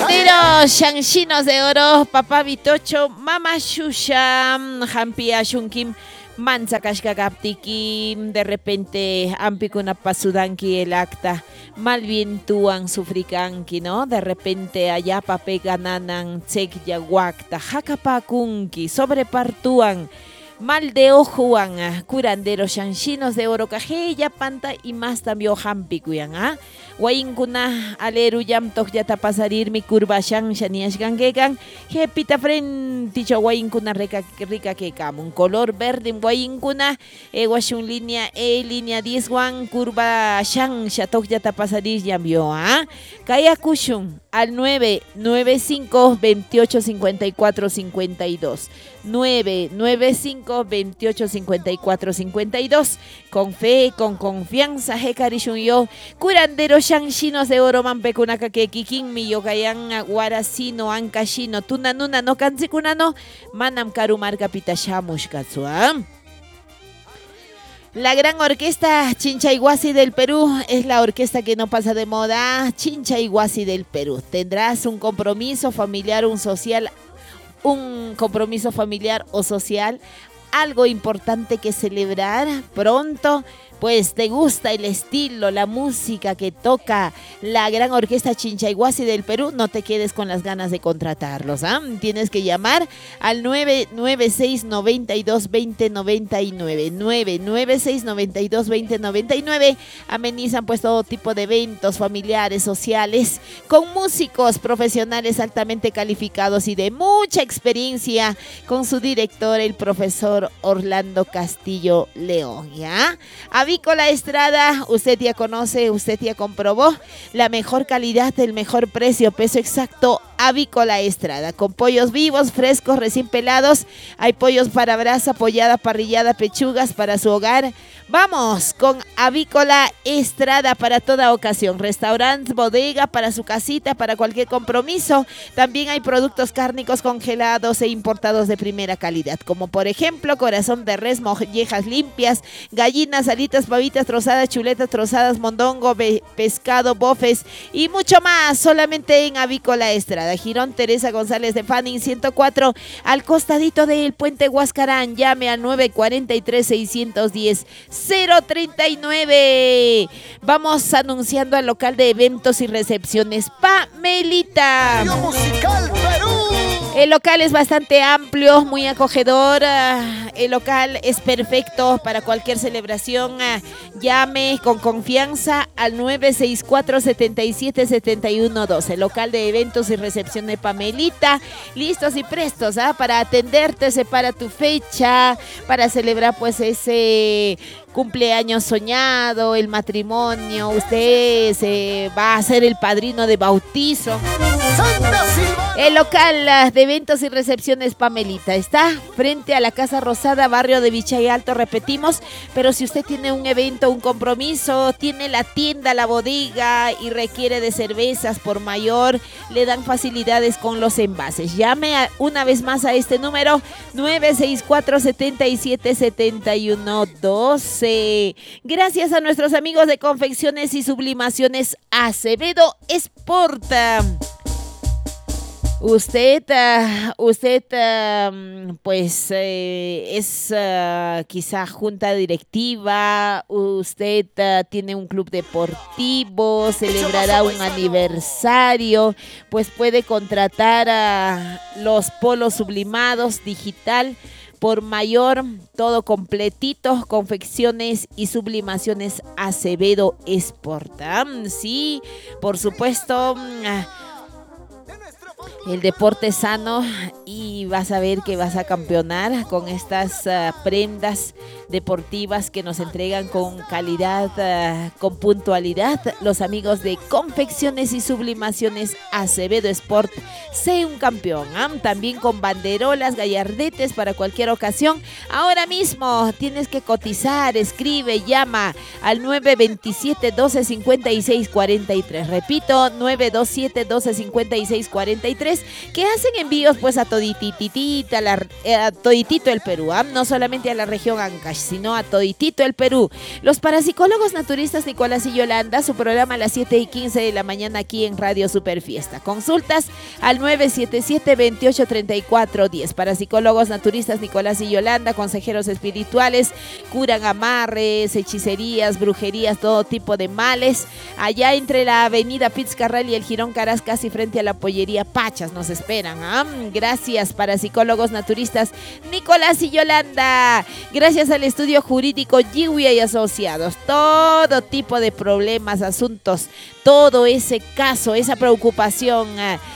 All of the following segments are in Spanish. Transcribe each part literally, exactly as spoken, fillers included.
Curanderos, Shanchinos de Oro, Papá Vitocho, Mama Shusha, Hampia Shunkim, Mansa Kashkakaptiki, de repente Ampikuna Pasudanki el acta, mal bien tuan sufricanki, ¿no? De repente allá pape gananan, tsek yaguacta, jacapakunki, sobrepartuan. Mal de ojuan, curanderos shanchinos de oro cajeya panta y más también hampi cuyan, ah. Wainkuna aleru yam tok yata pasarir mi curva shan shaniash gangegan, jepita frente wainkuna rica rica que cam, un color verde en wainkuna, e washun línea E, línea diez wan, curva shan shatok yata pasarir yambio, ah. Kaya kushun al nueve nueve cinco veintiocho cincuenta y cuatro cincuenta y dos. nueve nueve cinco veintiocho cincuenta y cuatro cincuenta y dos. Con fe, con confianza, Hekarishun yo, curandero shanchinos de oro mampecunaka que kikin mi yokayan guarasino ankashino tunanuna no kansikunano manam karumar kapita shamush katsua. La gran orquesta Chinchayhuasi del Perú es la orquesta que no pasa de moda. Chinchayhuasi del Perú. Tendrás un compromiso familiar, un social, un compromiso familiar o social, algo importante que celebrar pronto. Pues te gusta el estilo, la música que toca la gran orquesta Chinchayhuasi del Perú, no te quedes con las ganas de contratarlos, ¿ah? Tienes que llamar al nueve nueve seis noventa y dos veinte noventa y nueve, nueve nueve seis noventa y dos veinte noventa y nueve. Amenizan pues todo tipo de eventos familiares, sociales, con músicos profesionales altamente calificados y de mucha experiencia, con su director, el profesor Orlando Castillo León, ¿ya? Avícola Estrada, usted ya conoce, usted ya comprobó la mejor calidad, el mejor precio, peso exacto. Avícola Estrada, con pollos vivos, frescos, recién pelados. Hay pollos para brasa, pollada, parrillada, pechugas para su hogar. Vamos con Avícola Estrada para toda ocasión. Restaurante, bodega, para su casita, para cualquier compromiso. También hay productos cárnicos congelados e importados de primera calidad, como por ejemplo corazón de res, mollejas limpias, gallinas, alitas, pavitas trozadas, chuletas trozadas, mondongo, pescado, bofes y mucho más, solamente en Avícola Estrada. Girón Teresa González de Fanning ciento cuatro, al costadito del puente Huascarán. Llame al nueve cuatro tres seis uno cero cero treinta y nueve. Vamos anunciando al local de eventos y recepciones Pamelita. Musical Perú. El local es bastante amplio, muy acogedor. El local es perfecto para cualquier celebración. Llame con confianza al nueve seis cuatro siete siete siete uno dos. El local de eventos y recepción de Pamelita. Listos y prestos, ¿ah? Para atenderte, separa tu fecha, para celebrar pues ese cumpleaños soñado, el matrimonio. Usted se va a ser el padrino de bautizo. El local de eventos y recepciones Pamelita está frente a la Casa Rosada, barrio de Vichay Alto, repetimos, pero si usted tiene un evento, un compromiso, tiene la tienda, la bodega y requiere de cervezas por mayor, le dan facilidades con los envases. Llame a, una vez más a este número nueve seis cuatro siete siete siete uno uno dos. Gracias a nuestros amigos de Confecciones y Sublimaciones Acevedo Sport. Usted, uh, usted uh, pues eh, es uh, quizá junta directiva, usted uh, tiene un club deportivo, celebrará un aniversario, pues puede contratar a los polos sublimados digital por mayor, todo completito, Confecciones y Sublimaciones Acevedo Sport. Sí, por supuesto. El deporte sano y vas a ver que vas a campeonar con estas uh, prendas deportivas que nos entregan con calidad, uh, con puntualidad los amigos de Confecciones y Sublimaciones Acevedo Sport. Sé un campeón, ¿eh? También con banderolas, gallardetes para cualquier ocasión. Ahora mismo tienes que cotizar, escribe, llama al nueve dos siete, doce cincuenta y seis cuarenta y tres. Repito, nueve dos siete, doce cincuenta y seis cuarenta y tres, que hacen envíos pues a toditito todititita, la, eh, a toditito el Perú, ¿eh? No solamente a la región Ancash, sino a toditito el Perú. Los parapsicólogos naturistas Nicolás y Yolanda, su programa a las siete y quince de la mañana aquí en Radio Super Fiesta. Consultas al nueve siete siete, veintiocho, treinta y cuatro, diez. Parapsicólogos naturistas Nicolás y Yolanda, consejeros espirituales, curan amarres, hechicerías, brujerías, todo tipo de males. Allá entre la avenida Pizcarral y el Jirón Caras, casi frente a la pollería Pachas, nos esperan. ¿eh? Gracias, parapsicólogos naturistas Nicolás y Yolanda. Gracias al estudio jurídico Yiwia y Asociados. Todo tipo de problemas, asuntos, todo ese caso, esa preocupación,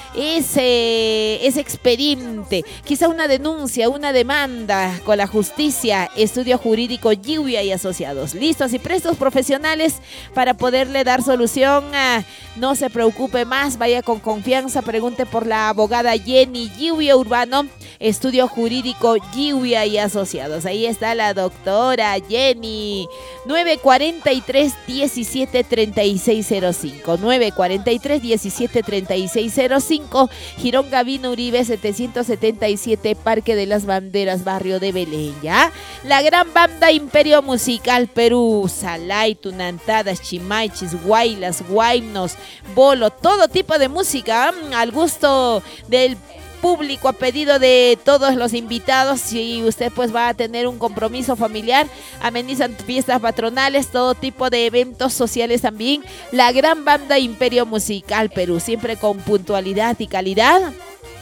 ese, ese expediente, quizá una denuncia, una demanda con la justicia. Estudio jurídico Yiwia y Asociados. Listos y prestos profesionales para poderle dar solución. No se preocupe más, vaya con confianza, pregunte por la abogada Jenny Yiwia Urbano. Estudio jurídico Yiwia y Asociados. Ahí está la doctora Jenny. nueve cuarenta y tres, diecisiete, treinta y seis cero cinco. nueve cuarenta y tres, diecisiete, treinta y seis cero cinco. Jirón Gavino Uribe setecientos setenta y siete, Parque de las Banderas, barrio de Belén. ¿Ya? La gran banda Imperio Musical Perú. Salay, Tunantadas, Chimaichis, Guaylas, Guaynos, Bolo, todo tipo de música. ¿eh? Al gusto del público, a pedido de todos los invitados. Si usted pues va a tener un compromiso familiar, amenizan fiestas patronales, todo tipo de eventos sociales también. La gran banda Imperio Musical Perú, siempre con puntualidad y calidad.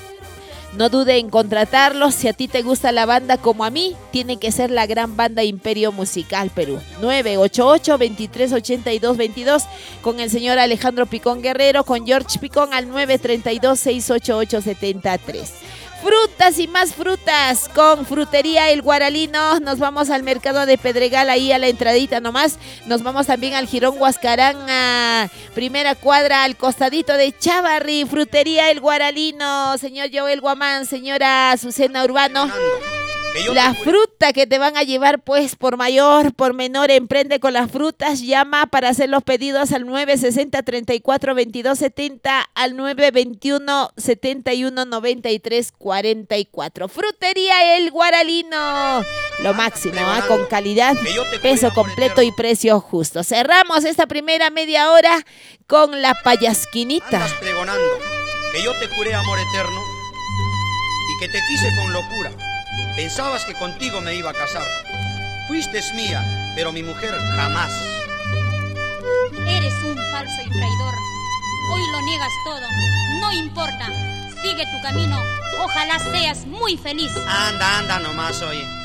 No dude en contratarlos. Si a ti te gusta la banda como a mí, tiene que ser la gran banda Imperio Musical Perú. nueve ocho ocho, veintitrés, ochenta y dos, veintidós con el señor Alejandro Picón Guerrero, con George Picón al nueve treinta y dos, seiscientos ochenta y ocho, setenta y tres. Frutas y más frutas con Frutería El Guaralino. Nos vamos al mercado de Pedregal, ahí a la entradita nomás. Nos vamos también al Jirón Huascarán, a primera cuadra, al costadito de Chavarri. Frutería El Guaralino. Señor Joel Guamán, señora Azucena Urbano. La fruta que te van a llevar pues por mayor, por menor, emprende con las frutas. Llama para hacer los pedidos al nueve sesenta, treinta y cuatro, veintidós, setenta, al nueve veintiuno, setenta y uno, noventa y tres, cuarenta y cuatro. Frutería El Guaralino. Lo máximo, ¿eh? Con calidad, peso completo y precio justo. Cerramos esta primera media hora con la payasquinita. Andas pregonando que yo te juré amor eterno y que te quise con locura. Pensabas que contigo me iba a casar. Fuiste mía, pero mi mujer jamás. Eres un falso y traidor. Hoy lo niegas todo. No importa. Sigue tu camino. Ojalá seas muy feliz. Anda, anda nomás, oye.